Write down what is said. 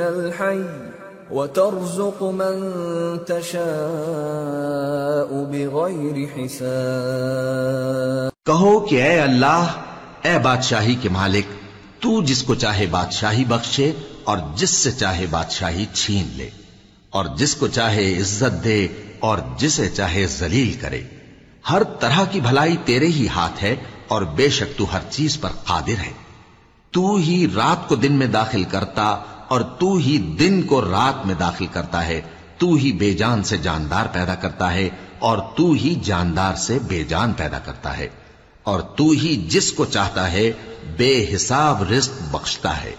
الحي وترزق من تشاء بغير حساب। कहो कि ए अल्लाह, ए बादशाही के मालिक, तू जिसको चाहे बादशाही बख्शे और जिससे चाहे बादशाही छीन ले, और जिसको चाहे इज्जत दे और जिसे चाहे जलील करे। हर तरह की भलाई तेरे ही हाथ है और बेशक तू हर चीज पर कादिर है। तू ही रात को दिन में दाखिल करता और तू ही दिन को रात में दाखिल करता है। तू ही बेजान से जानदार पैदा करता है और तू ही जानदार से बेजान पैदा करता है, और तू ही जिसको चाहता है बेहिसाब रिज्क बख्शता है।